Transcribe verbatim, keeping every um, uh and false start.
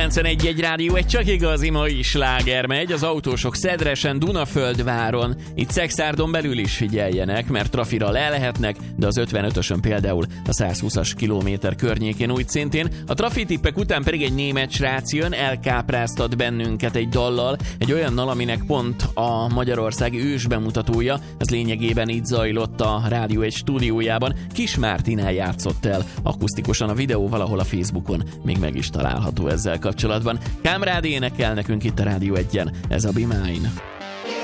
kilencvenegy egy Rádió, egy csak igazi mai sláger megy. Az autósok Szedresen, Dunaföldváron, itt Szexárdon belül is figyeljenek, mert trafira lelhetnek, de az ötvenötösön például a százhúszas kilométer környékén úgy szintén. A trafitippek után pedig egy német srác jön, elkápráztat bennünket egy dallal, egy olyannal, aminek pont a magyarországi ős bemutatója. Ez lényegében így zajlott a Rádió egy stúdiójában. Kis Mártinál játszott el akusztikusan, a videó valahol a Facebookon még meg is található ezzel kapcsolatban. Kámrád énekel nekünk itt a Rádió egyen, ez a Be Mine.